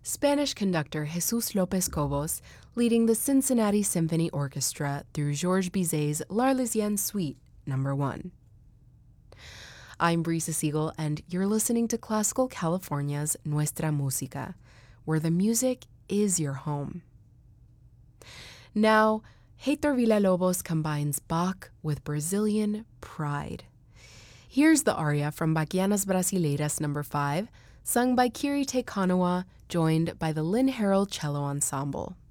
Spanish conductor Jesus Lopez Cobos leading the Cincinnati Symphony Orchestra through Georges Bizet's L'Arlésienne Suite No. 1. I'm Brisa Siegel, and you're listening to Classical California's Nuestra Música, where the music is your home. Now, Heitor Villa-Lobos combines Bach with Brazilian pride. Here's the aria from Bachianas Brasileiras No. 5, sung by Kirite Kanawa, joined by the Lynn Harrell Cello Ensemble.